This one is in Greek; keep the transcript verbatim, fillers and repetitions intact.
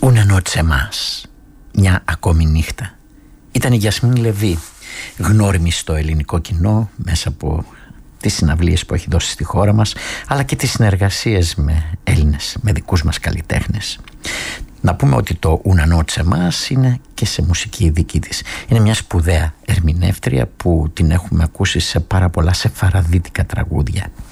Una noche más, μια ακόμη νύχτα. Ήταν η Γιασμίν Λεβί, γνώριμη στο ελληνικό κοινό μέσα από τις συναυλίες που έχει δώσει στη χώρα μας, αλλά και τις συνεργασίες με Έλληνες, με δικούς μας καλλιτέχνες. Να πούμε ότι το Una noche más είναι και σε μουσική δική της. Είναι μια σπουδαία ερμηνεύτρια που την έχουμε ακούσει σε πάρα πολλά σεφαραδίτικα τραγούδια.